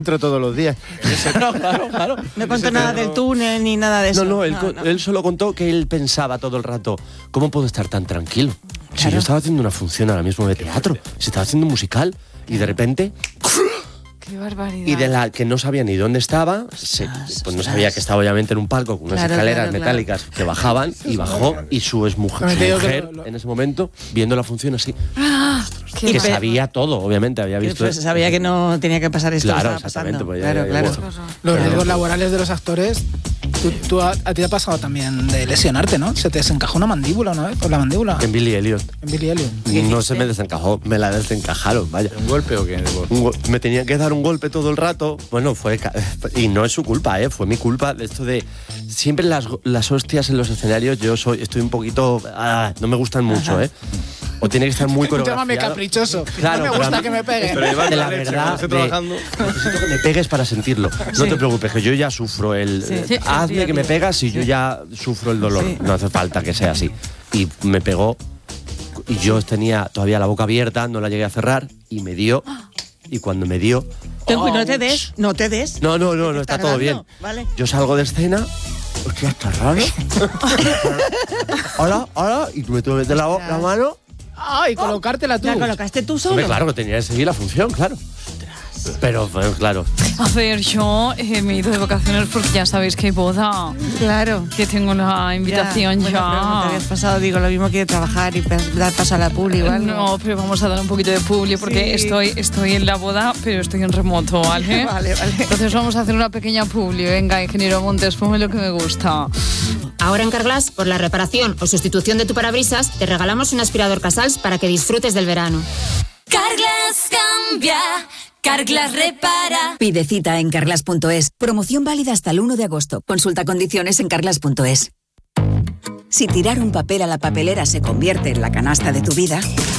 Entro todos los días. Claro. No contó nada del túnel ni nada de eso. No, él solo contó que él pensaba todo el rato, ¿cómo puedo estar tan tranquilo? Si yo estaba haciendo una función ahora mismo de teatro, si estaba haciendo un musical y de repente... ¡Qué barbaridad! Y de la que no sabía ni dónde estaba, pues no sabía que estaba obviamente en un palco con unas escaleras metálicas que bajaban y bajó y su exmujer en ese momento, viendo la función así... Que sabía todo, obviamente, había visto... Pues sabía que no tenía que pasar esto. Claro, exactamente. Pues claro. Los riesgos laborales de los actores, a ti te ha pasado también de lesionarte, ¿no? Se te desencajó una mandíbula una vez, por la mandíbula. En Billy Elliot. No se me desencajó, me la desencajaron, vaya. ¿Un golpe o qué? Me tenían que dar un golpe todo el rato. Bueno, y no es su culpa, fue mi culpa. Esto de siempre las hostias en los escenarios, estoy un poquito... no me gustan mucho, O tiene que estar muy coreografiado. Llámame caprichoso. Claro, no me gusta que me peguen. Pero de la verdad, necesito que me pegues para sentirlo. No te preocupes, que yo ya sufro hazme que me pegas y yo ya sufro el dolor. No hace falta que sea así. Y me pegó y yo tenía todavía la boca abierta, no la llegué a cerrar y me dio. Y cuando me dio... No te des. No, está todo bien. Vale. Yo salgo de escena... Hostia, está raro. Hola, y tú me tuve que meter la mano... Y colocártela tú. ¿La colocaste tú solo? Claro, que tenía que seguir la función, claro. Pero, claro. A ver, yo me he ido de vacaciones porque ya sabéis que hay boda. Claro. Que tengo una invitación ya. Bueno, te habías pasado, lo mismo que trabajar y dar paso a la publi, igual. No, pero vamos a dar un poquito de publi porque estoy en la boda, pero estoy en remoto, ¿vale? Vale. Entonces vamos a hacer una pequeña publi. Venga, ingeniero Montes, ponme lo que me gusta. Ahora en Carglass, por la reparación o sustitución de tu parabrisas, te regalamos un aspirador Casals para que disfrutes del verano. Carglass cambia, Carglass repara. Pide cita en carglass.es. Promoción válida hasta el 1 de agosto. Consulta condiciones en carglass.es. Si tirar un papel a la papelera se convierte en la canasta de tu vida,